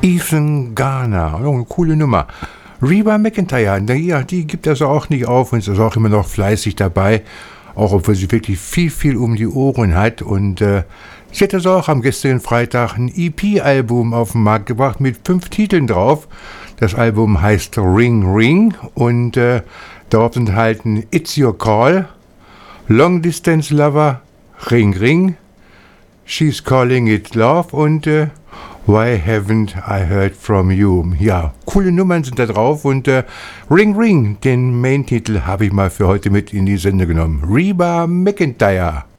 Ethan Garner, oh, eine coole Nummer. Reba McEntire, ja, die gibt also auch nicht auf und ist auch immer noch fleißig dabei, auch obwohl sie wirklich viel um die Ohren hat. Und sie hat also auch am gestrigen Freitag ein EP-Album auf den Markt gebracht mit 5 Titeln drauf. Das Album heißt Ring Ring und darauf sind enthalten It's Your Call, Long Distance Lover, Ring Ring, She's Calling It Love und Why Haven't I Heard From You? Ja, coole Nummern sind da drauf und Ring Ring, den Main-Titel habe ich mal für heute mit in die Sendung genommen. Reba McEntire.